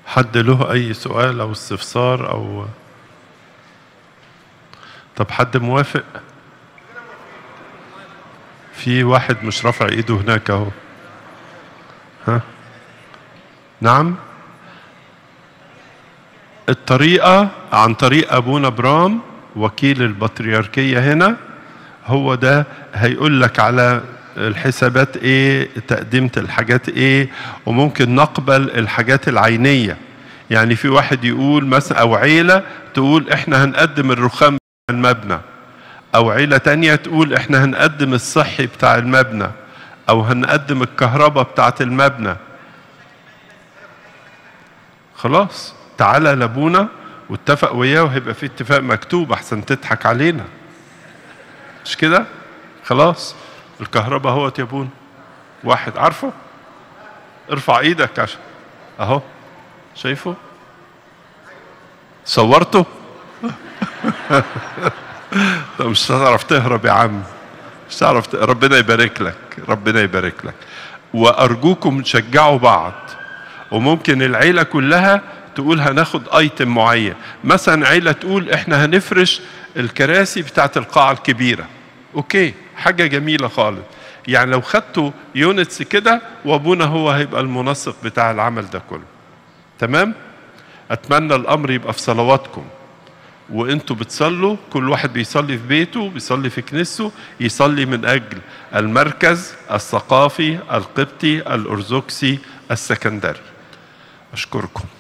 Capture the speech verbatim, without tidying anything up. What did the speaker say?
حد له أي سؤال أو استفسار أو طب حد موافق؟ في واحد مش رافع ايده هناك اهو. ها؟ نعم؟ الطريقة عن طريق أبونا برام وكيل البطريركية هنا، هو ده هيقول لك على الحسابات ايه، تقدمت الحاجات ايه، وممكن نقبل الحاجات العينية. يعني في واحد يقول مثلا، او عيلة تقول احنا هنقدم الرخام بتاع المبنى، او عيلة تانية تقول احنا هنقدم الصحي بتاع المبنى، او هنقدم الكهرباء بتاعة المبنى. خلاص تعالى لابونا واتفق وياه، وهيبقى في اتفاق مكتوب احسن تضحك علينا، مش كده؟ خلاص الكهرباء اهوت يا ابونا، واحد عارفه، ارفع ايدك عشان اهو، شايفه؟ صورته؟ طب مش هتعرف تهرب يا عم، مش هتعرف ت... ربنا يبارك لك، ربنا يبارك لك. وارجوكم تشجعوا بعض، وممكن العيلة كلها تقول هناخد ايتم معين، مثلا عيلة تقول احنا هنفرش الكراسي بتاعت القاعة الكبيرة، اوكي، حاجة جميلة خالص. يعني لو خدتوا يونتس كده، وابونا هو هيبقى المنسق بتاع العمل ده كله. تمام؟ اتمنى الامر يبقى في صلواتكم، وانتوا بتصلوا، كل واحد بيصلي في بيته، بيصلي في كنيسته، يصلي من اجل المركز الثقافي القبطي الارثوذكسي السكندري. اشكركم.